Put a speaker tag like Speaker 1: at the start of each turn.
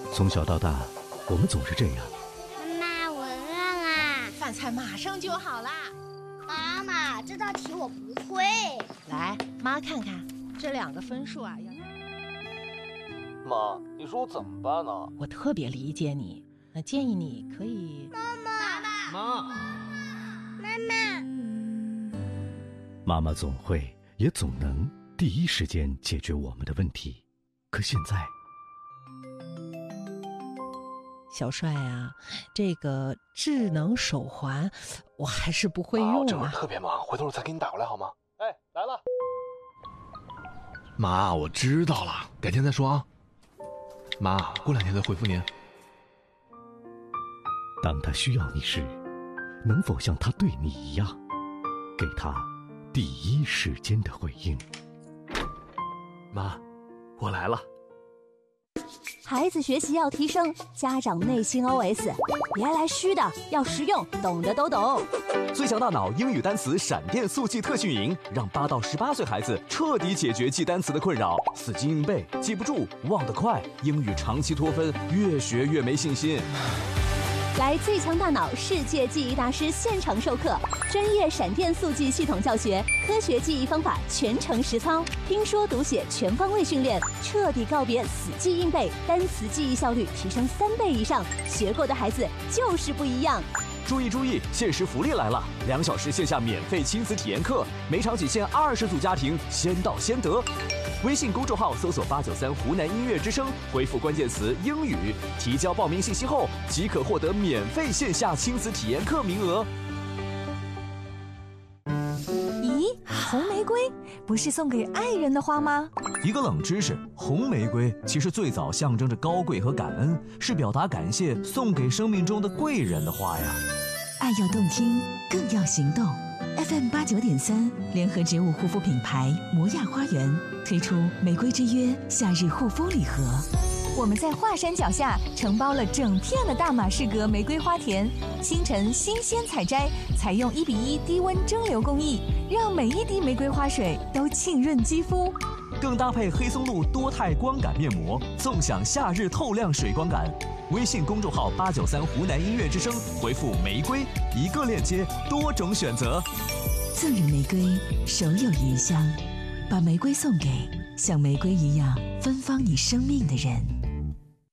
Speaker 1: 从小到大，我们总是这样。
Speaker 2: 妈妈，我饿啦！
Speaker 3: 饭菜马上就好啦。
Speaker 2: 妈妈，这道题我不会。
Speaker 3: 来，妈看看这2个分数啊。
Speaker 4: 妈，你说我怎么办呢？
Speaker 3: 我特别理解你，那建议你可以。
Speaker 4: 妈，
Speaker 1: 妈妈总会也总能第一时间解决我们的问题，可现在，
Speaker 3: 小帅啊，这个智能手环我还是不会用啊。
Speaker 4: 这会儿特别忙，回头我再给你打过来好吗？哎，来了。
Speaker 5: 妈，我知道了，改天再说啊。妈，过2天再回复您。
Speaker 1: 当他需要你时，能否像他对你一样，给他第一时间的回应？
Speaker 5: 妈，我来了。
Speaker 6: 孩子学习要提升，家长内心 OS： 别来虚的，要实用，懂的都懂。
Speaker 7: 最强大脑英语单词闪电速记特训营，让8到18岁孩子彻底解决记单词的困扰，死记硬背，记不住，忘得快，英语长期脱分，越学越没信心。
Speaker 6: 来最强大脑世界记忆大师现场授课，专业闪电速记系统教学，科学记忆方法全程实操，听说读写全方位训练，彻底告别死记硬背，单词记忆效率提升3倍以上，学过的孩子就是不一样。
Speaker 7: 注意，限时福利来了！2小时线下免费亲子体验课，每场仅限20组家庭，先到先得。微信公众号搜索893湖南音乐之声，回复关键词英语，提交报名信息后即可获得免费线下亲子体验课名额。
Speaker 8: 咦，红玫瑰不是送给爱人的花吗？
Speaker 7: 一个冷知识，红玫瑰其实最早象征着高贵和感恩，是表达感谢送给生命中的贵人的花呀。
Speaker 8: 爱要动听，更要行动。FM89.3联合植物护肤品牌摩亚花园推出玫瑰之约夏日护肤礼盒。我们在华山脚下承包了整片的大马士革玫瑰花田，清晨新鲜采摘，采用1:1低温蒸馏工艺，让每一滴玫瑰花水都沁润肌肤。
Speaker 7: 更搭配黑松露多肽光感面膜，纵享夏日透亮水光感。微信公众号893湖南音乐之声，回复玫瑰，1个链接，多种选择。
Speaker 8: 赠人玫瑰，手有余香，把玫瑰送给像玫瑰一样芬芳你生命的人。